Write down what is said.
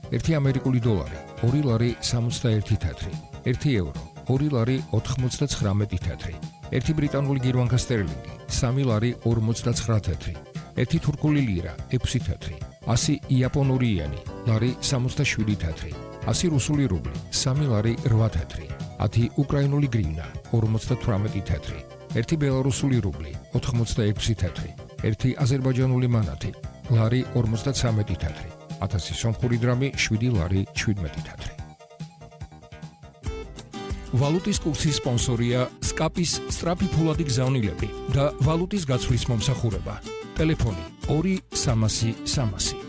1 ამერიკული დოლარი 2 ლარი 61 თეთრი, 1 ევრო 2 ლარი 99 თეთრი, 1 ბრიტანული გირვანქა სტერლინგი 3 ლარი 59 თეთრი, 1 თურქული ლირა 6 თეთრი, 100 იაპონური იენი ლარი 67 თეთრი, 100 რუსული რუბლი 3 ლარი 8 თეთრი, 10 უკრაინული გრივნა 58 თეთრი, 1 ბელარუსული რუბლი 86 თეთრი, 1 აზერბაიჯანული მანათი ლარი 53 თეთრი, 1000 სომხური დრამი 7 ლარი 17 თეთრი. ვალუტის კურსის სპონსორია SCAP-ის სწრაფი ფულადი გზავნილები და ვალუტის გაცვლის მომსახურება. ტელეფონი 2 300 300.